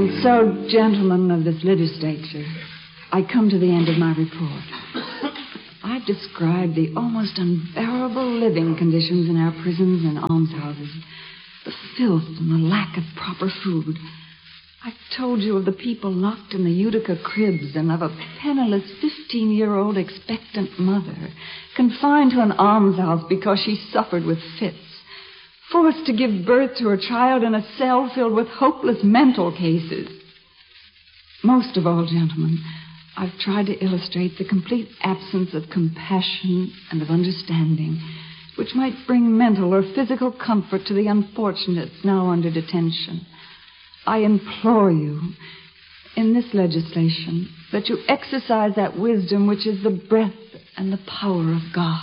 And so, gentlemen of this legislature, I come to the end of my report. I've described the almost unbearable living conditions in our prisons and almshouses, the filth and the lack of proper food. I've told you of the people locked in the Utica cribs and of a penniless 15-year-old expectant mother confined to an almshouse because she suffered with fits, forced to give birth to her child in a cell filled with hopeless mental cases. Most of all, gentlemen, I've tried to illustrate the complete absence of compassion and of understanding, which might bring mental or physical comfort to the unfortunates now under detention. I implore you, in this legislation, that you exercise that wisdom which is the breath and the power of God.